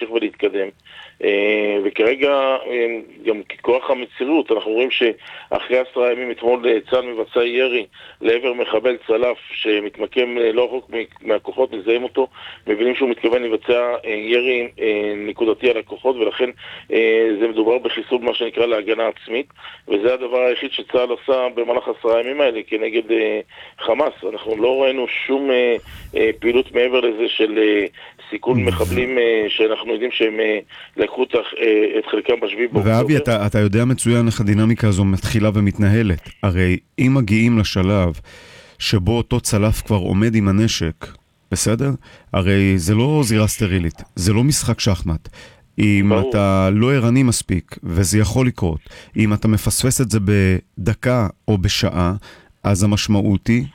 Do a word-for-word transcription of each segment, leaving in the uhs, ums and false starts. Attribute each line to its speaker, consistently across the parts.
Speaker 1: להמשיך ולהתקדם. וכרגע גם ככוח המציאות אנחנו רואים שאחרי עשרה ימים אתמול צה"ל מבצע ירי לעבר מחבל צלף שמתמקם לא רחוק מהכוחות, מזהים אותו, מבינים שהוא מתכוון לבצע ירי נקודתי על הכוחות, ולכן זה מדובר בחיסול מה שנקרא להגנה עצמית, וזה הדבר היחיד שצה"ל עשה במהלך עשרה ימים האלה כנגד חמאס. אנחנו לא ראינו שום פעילות מעבר לזה של סיכול מחבלים שאנחנו יודעים שהם לקחו את חלקם בשביעי באוקטובר.
Speaker 2: ואבי, אתה, אתה יודע מצוין איך הדינמיקה הזו מתחילה ומתנהלת. הרי אם מגיעים לשלב שבו אותו צלף כבר עומד עם הנשק, בסדר? הרי זה לא זירה סטרילית, זה לא משחק שחמט. אם ברור. אתה לא ערני מספיק, וזה יכול לקרות, אם אתה מפספס את זה בדקה או בשעה, אז המשמעות היא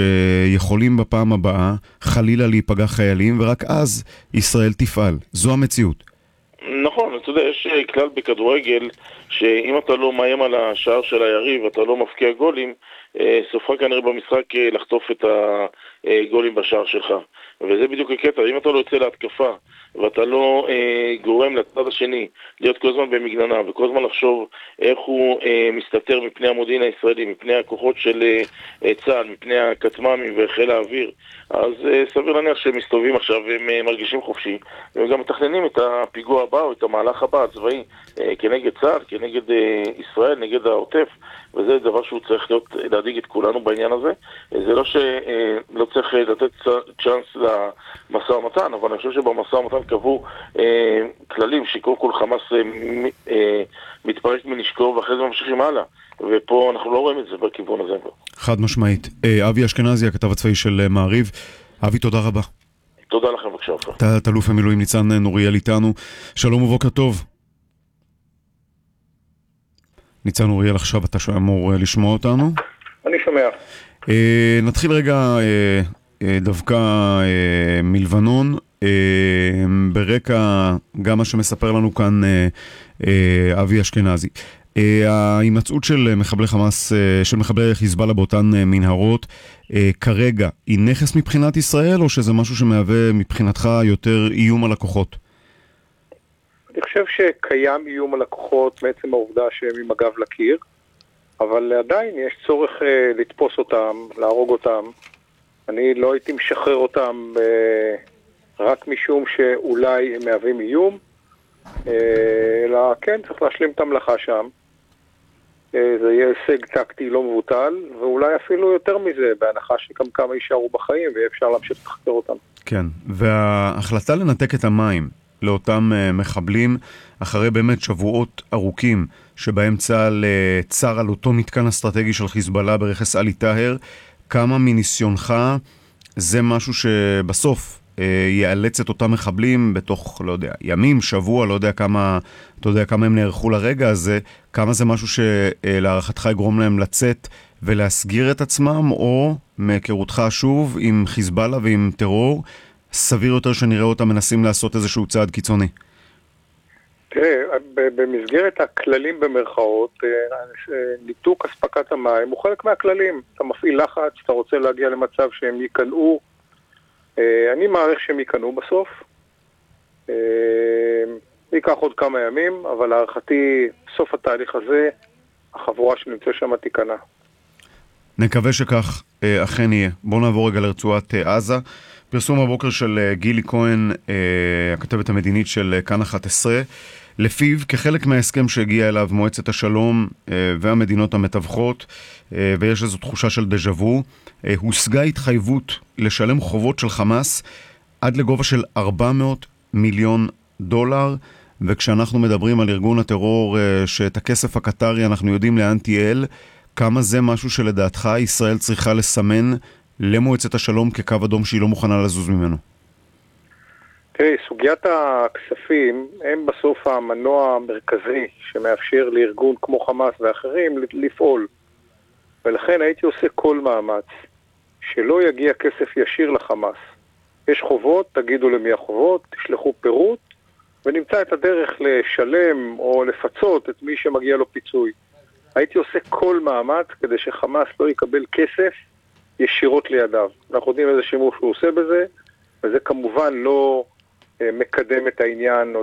Speaker 2: שיכולים בפעם הבאה חלילה להיפגע חיילים, ורק אז ישראל תפעל. זו המציאות.
Speaker 1: נכון, אתה יודע, יש כלל בכדורגל שאם אתה לא מאיים על השער של היריב, אתה לא מפקיע גולים, סופה כנראה במשחק לחטוף את הגולים בשער שלך. וזה בדיוק הקטע, אם אתה לא יוצא להתקפה ואתה לא אה, גורם לצד השני להיות כל הזמן במגננה וכל הזמן לחשוב איך הוא אה, מסתתר מפני המודיעין הישראלי, מפני הכוחות של אה, צה"ל, מפני הכטמ"מים וחיל האוויר, אז אה, סביר להניח שהם מסתובבים עכשיו והם אה, מרגישים חופשי, והם גם מתכננים את הפיגוע הבא או את המהלך הבא הצבאי אה, כנגד צה"ל, כנגד אה, ישראל, נגד העוטף, וזה דבר שהוא צריך להיות, להדיג את כולנו בעניין הזה. זה לא שלא צריך לתת צ'אנס למשא ומתן, אבל אני חושב שבמשא ומתן קבעו אה, כללים שקודם כל חמאס אה, אה, מתפרק מנשקו ואחרי זה ממשיכים הלאה, ופה אנחנו לא רואים את זה בכיוון הזה.
Speaker 2: חד משמעית. אה, אבי אשכנזי, הכתב הצבאי של מעריב. אבי, תודה רבה.
Speaker 1: תודה לכם, בבקשה.
Speaker 2: תת-אלוף המילואים ניצן נוריאל איתנו. שלום ובוקר טוב. ניצן נוריאל, עכשיו אתה אמור לשמוע אותנו?
Speaker 3: אני שומע.
Speaker 2: אה, נתחיל רגע אה, אה, דווקא אה, מלבנון. אה, ברקע גם מה שמספר לנו כאן אה, אה, אבי אשכנזי. אה, ההימצאות של מחבלי חמאס, אה, של מחבלי חיזבאללה באותן אה, מנהרות, אה, כרגע היא נכס מבחינת ישראל, או שזה משהו שמהווה מבחינתך יותר איום על הכוחות?
Speaker 3: אני חושב שקיים איום על הכוחות מעצם העובדה שהם עם הגב לקיר, אבל עדיין יש צורך אה, לתפוס אותם, להרוג אותם. אני לא הייתי משחרר אותם אה, רק משום שאולי הם מהווים איום, אה, אלא כן, צריך להשלים את המלאכה שם. אה, זה יהיה הישג טקטי לא מבוטל, ואולי אפילו יותר מזה, בהנחה שגם כמה יישארו בחיים, ויהיה אפשר להמשיך לחקר אותם.
Speaker 2: כן, וההחלטה לנתק את המים לאותם מחבלים, אחרי באמת שבועות ארוכים שבהם צה"ל צר על אותו מתקן אסטרטגי של חיזבאללה ברכס עלי טהר, כמה מניסיונך זה משהו שבסוף יאלץ את אותם מחבלים בתוך, לא יודע, ימים, שבוע, לא יודע כמה, אתה יודע כמה הם נערכו לרגע הזה, כמה זה משהו שלהערכתך יגרום להם לצאת ולהסגיר את עצמם, או מהיכרותך שוב עם חיזבאללה ועם טרור, סביר יותר שנראה אותם מנסים לעשות איזשהו צעד קיצוני?
Speaker 3: תראה, במסגרת הכללים במרכאות, ניתוק אספקת המים הוא חלק מהכללים. אתה מפעיל לחץ, אתה רוצה להגיע למצב שהם יקנאו. אני מעריך שהם יקנאו בסוף. ייקח עוד כמה ימים, אבל להערכתי, סוף התהליך הזה, החבורה שנמצא שם תיקנה.
Speaker 2: נקווה שכך אכן יהיה. בואו נעבור רגע לרצועת עזה. פרסום הבוקר של גילי כהן, הכתבת המדינית של כאן אחת עשרה, לפיו כחלק מההסכם שהגיע אליו מועצת השלום והמדינות המתווכות, ויש איזו תחושה של דז'ה-וו, הושגה התחייבות לשלם חובות של חמאס עד לגובה של ארבע מאות מיליון דולר, וכשאנחנו מדברים על ארגון הטרור שאת הכסף הקטרי אנחנו יודעים לאן תיעל, כמה זה משהו שלדעתך ישראל צריכה לסמן למועצת השלום כקו אדום שהיא לא מוכנה לזוז ממנו?
Speaker 3: תראי, סוגיית הכספים הם בסוף המנוע המרכזי שמאפשר לארגון כמו חמאס ואחרים לפעול. ולכן הייתי עושה כל מאמץ שלא יגיע כסף ישיר לחמאס. יש חובות, תגידו למי החובות, תשלחו פירוט, ונמצא את הדרך לשלם או לפצות את מי שמגיע לו פיצוי. הייתי עושה כל מאמץ כדי שחמאס לא יקבל כסף ישירות לידיו. אנחנו יודעים איזה שימוש הוא עושה בזה, וזה כמובן לא מקדם את העניין